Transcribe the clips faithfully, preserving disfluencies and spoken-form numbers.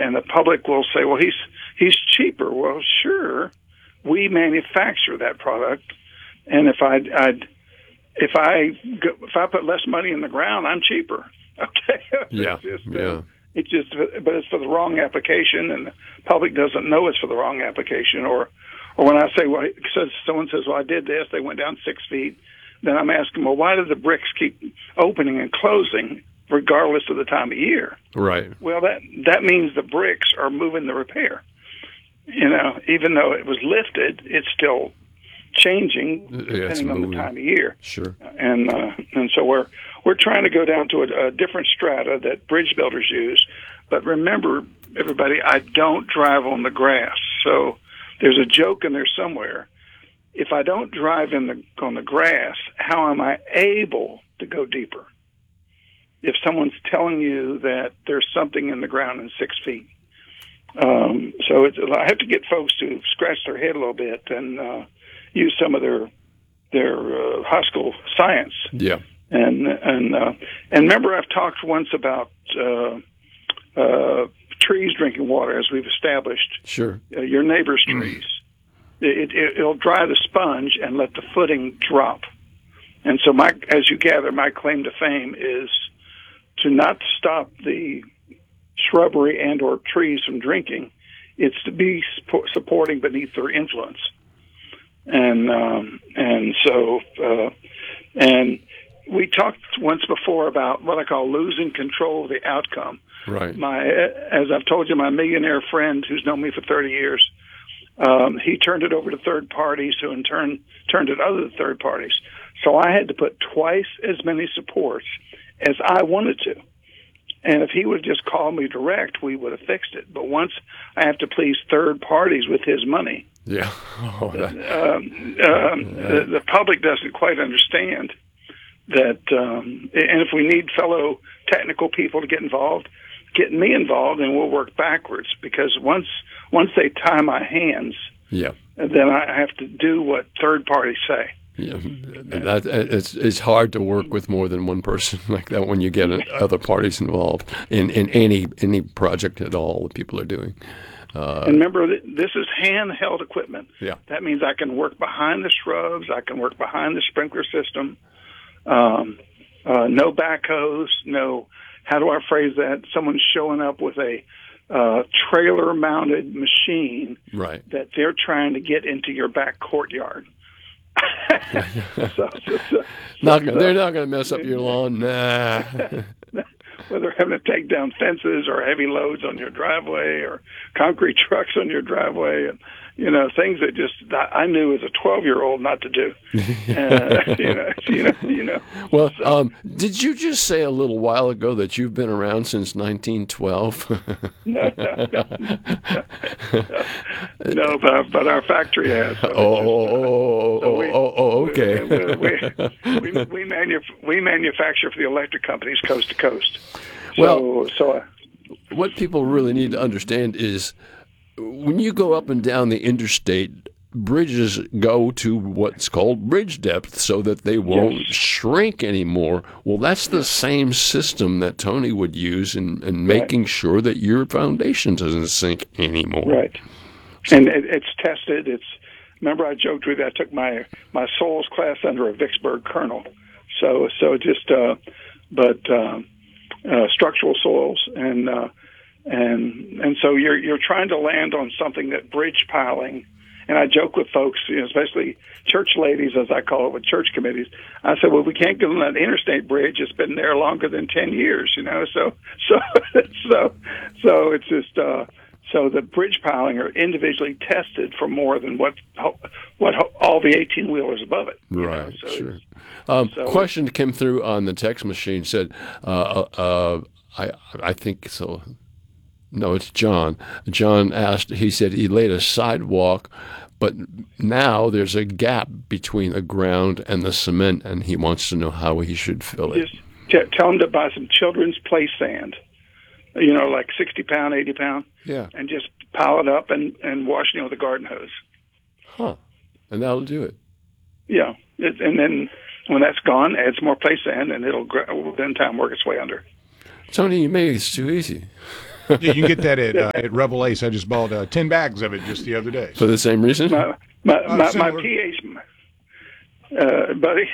and the public will say, well, he's he's cheaper. Well, sure, we manufacture that product, and if I I'd, if I go, if I put less money in the ground, I'm cheaper. Okay. Yeah. It's just, yeah. Uh, it's just, but it's for the wrong application, and the public doesn't know it's for the wrong application. Or, or when I say, well, so someone says, well, I did this, they went down six feet. Then I'm asking, well, why do the bricks keep opening and closing regardless of the time of year? Right. Well, that that means the bricks are moving the repair. You know, even though it was lifted, it's still changing depending yeah, on the time of year. Sure. And uh, and so we're we're trying to go down to a, a different strata that bridge builders use. But remember, everybody, I don't drive on the grass. So there's a joke in there somewhere. If I don't drive in the on the grass, how am I able to go deeper? If someone's telling you that there's something in the ground in six feet. Um, so it's, I have to get folks to scratch their head a little bit and uh, use some of their their uh, high school science. Yeah. And and uh, and remember, I've talked once about uh, uh, trees drinking water, as we've established. Sure. Uh, your neighbor's trees. It, it, it'll dry the sponge and let the footing drop. And so, my, as you gather, my claim to fame is to not stop the shrubbery and or trees from drinking. It's to be supporting beneath their influence. And um, and so uh, and we talked once before about what I call losing control of the outcome. Right. My, as I've told you, my millionaire friend who's known me for thirty years. Um, he turned it over to third parties, who in turn turned it over to third parties. So I had to put twice as many supports as I wanted to. And if he would have just called me direct, we would have fixed it. But once I have to please third parties with his money, yeah, oh, that, um, um, the, the public doesn't quite understand that. Um, and if we need fellow technical people to get involved, get me involved, and we'll work backwards. Because once once they tie my hands, yeah, then I have to do what third parties say. Yeah, that, it's it's hard to work with more than one person like that when you get other parties involved in, in any any project at all that people are doing. Uh, and remember, this is handheld equipment. Yeah, that means I can work behind the shrubs. I can work behind the sprinkler system. Um, uh, no backhoes. No. How do I phrase that? Someone's showing up with a uh, trailer-mounted machine right. that they're trying to get into your back courtyard. so, so, so, not, so, they're not going to mess up your lawn. Nah. Whether having to take down fences or heavy loads on your driveway or concrete trucks on your driveway, and you know things that just I knew as a twelve-year-old not to do. Uh, you know, you know, you know. Well, so, um, did you just say a little while ago that you've been around since nineteen twelve? no, no, no, no, no, but but our factory has. So oh, oh, so we, oh, oh, okay. We we, we, we, manuf- we manufacture for the electric companies coast to coast. So, well, so uh, what people really need to understand is when you go up and down the interstate, bridges go to what's called bridge depth so that they won't yes. shrink anymore. Well, that's the same system that Tony would use in, in making right. sure that your foundation doesn't sink anymore. Right. And it, it's tested. It's remember I joked with you, I took my, my soils class under a Vicksburg colonel. So so just uh, but uh, uh, structural soils and uh, and and so you're you're trying to land on something that bridge piling. And I joke with folks, you know, especially church ladies, as I call it, with church committees. I said, well, we can't go on that interstate bridge. It's been there longer than ten years, you know. So, so, so, so it's just uh, so the bridge piling are individually tested for more than what what all the eighteen wheelers above it. Right. Know? So sure. Um, so, question came through on the text machine. Said, uh, uh, I I think so. No, it's John. John asked, he said he laid a sidewalk, but now there's a gap between the ground and the cement, and he wants to know how he should fill it. Just t- tell him to buy some children's play sand, you know, like sixty pound, eighty pound, yeah, and just pile it up and, and wash it with a garden hose. Huh. And that'll do it. Yeah. It, and then when that's gone, add some more play sand, and it'll, then time, work its way under. Tony, you made it too easy. Yeah, you can get that at uh, at Rebel Ace. I just bought uh, ten bags of it just the other day. For the same reason? My my Uh, my, my similar. pH, uh, buddy,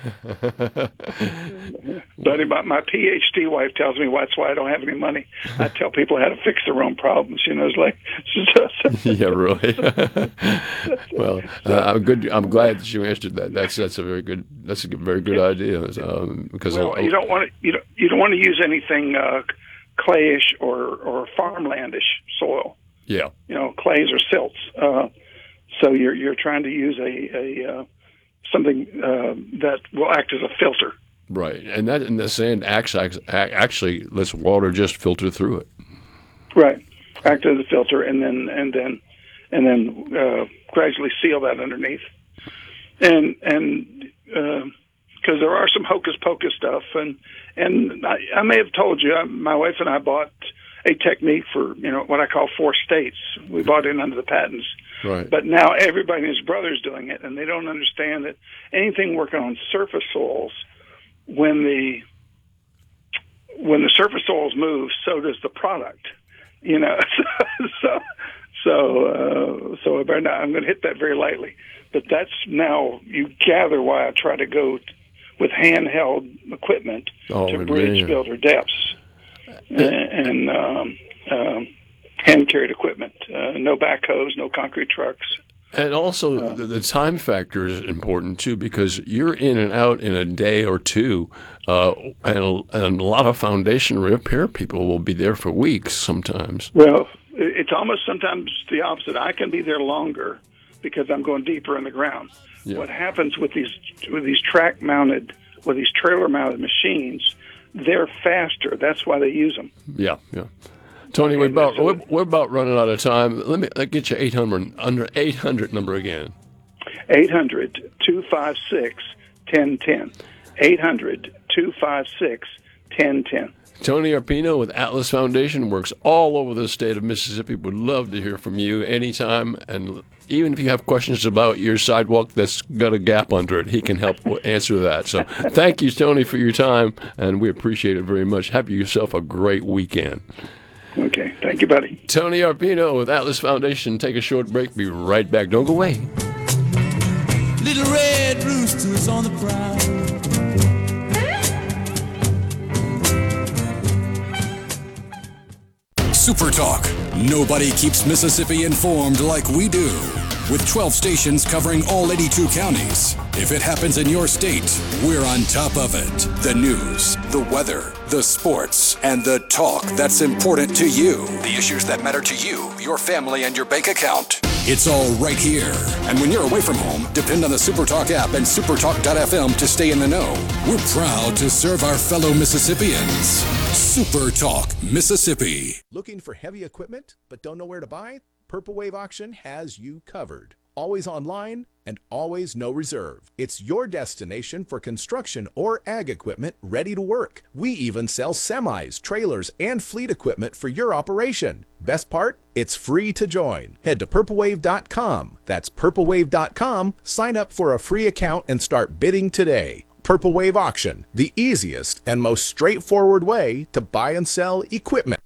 buddy, my, my PhD wife tells me that's why I don't have any money. I tell people how to fix their own problems. You know, it's like. Yeah, really. Well, uh, I'm good. I'm glad that you answered that. That's that's a very good. That's a good, very good idea. Um, because Well, I, you don't want to you don't you don't want to use anything uh, clayish or or farmlandish soil. yeah, You know, clays or silts. Uh, so you're you're trying to use a a uh, something uh, that will act as a filter. right. And that and the sand acts, acts actually lets water just filter through it. Right, act as a filter, and then and then and then uh, gradually seal that underneath. And and because uh, there are some hocus pocus stuff, and and I, I may have told you, I, my wife and I bought a technique for you know what I call four states. We bought it under the patents. Right. But now everybody and his brother's doing it, and they don't understand that anything working on surface soils, when the when the surface soils move, so does the product. You know, so so uh, so I better not, I'm going to hit that very lightly. But that's now you gather why I try to go t- with handheld equipment Oh, to bridge man. builder depths and, and um, um, hand carried equipment. Uh, no backhoes, no concrete trucks. And also, the, the time factor is important too, because you're in and out in a day or two, uh, and, and a lot of foundation repair people will be there for weeks sometimes. Well, it- it's almost sometimes the opposite. I can be there longer because I'm going deeper in the ground. Yeah. What happens with these with these track mounted, with these trailer mounted machines? They're faster. That's why they use them. Yeah, yeah. Tony, we're Okay, about so- we're, we're about running out of time. Let me let get you eight hundred under eight hundred number again. eight hundred, two five six, one zero one zero. eight hundred, two five six, one zero one zero. Tony Arpino with Atlas Foundation works all over the state of Mississippi. Would love to hear from you anytime, and even if you have questions about your sidewalk that's got a gap under it, he can help answer that. So thank you, Tony, for your time, and we appreciate it very much. Have yourself a great weekend. Okay. Thank you, buddy. Tony Arpino with Atlas Foundation. Take a short break. Be right back. Don't go away. Little red rooster is on the prowl. Super Talk. Nobody keeps Mississippi informed like we do. With twelve stations covering all eighty-two counties. If it happens in your state, we're on top of it. The news, the weather, the sports, and the talk that's important to you. The issues that matter to you, your family, and your bank account. It's all right here. And when you're away from home, depend on the SuperTalk app and supertalk dot f m to stay in the know. We're proud to serve our fellow Mississippians. SuperTalk Mississippi. Looking for heavy equipment but don't know where to buy? Purple Wave Auction has you covered. Always online and always no reserve. It's your destination for construction or ag equipment ready to work. We even sell semis, trailers, and fleet equipment for your operation. Best part? It's free to join. Head to purple wave dot com. That's purple wave dot com. Sign up for a free account and start bidding today. Purple Wave Auction, the easiest and most straightforward way to buy and sell equipment.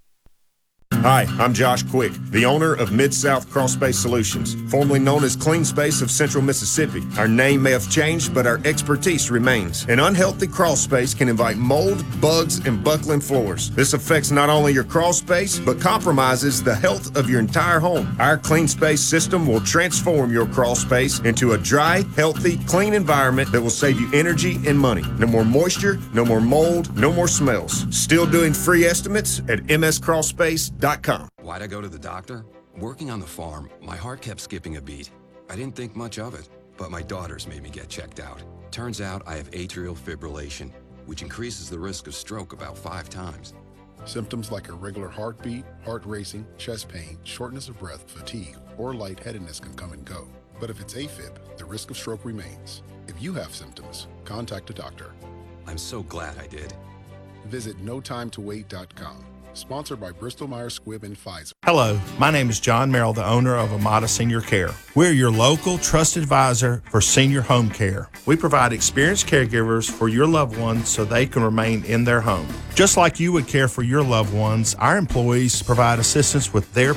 Hi, I'm Josh Quick, the owner of Mid-South Crawl Space Solutions, formerly known as Clean Space of Central Mississippi. Our name may have changed, but our expertise remains. An unhealthy crawl space can invite mold, bugs, and buckling floors. This affects not only your crawl space, but compromises the health of your entire home. Our Clean Space system will transform your crawl space into a dry, healthy, clean environment that will save you energy and money. No more moisture, no more mold, no more smells. Still doing free estimates at m s crawl space dot com. Why'd I go to the doctor? Working on the farm, my heart kept skipping a beat. I didn't think much of it, but my daughters made me get checked out. Turns out I have atrial fibrillation, which increases the risk of stroke about five times. Symptoms like irregular heartbeat, heart racing, chest pain, shortness of breath, fatigue, or lightheadedness can come and go. But if it's AFib, the risk of stroke remains. If you have symptoms, contact a doctor. I'm so glad I did. Visit no time to wait dot com. Sponsored by Bristol Myers Squibb and Pfizer. Hello, my name is John Merrill, the owner of Amada Senior Care. We're your local trusted advisor for senior home care. We provide experienced caregivers for your loved ones so they can remain in their home. Just like you would care for your loved ones, our employees provide assistance with their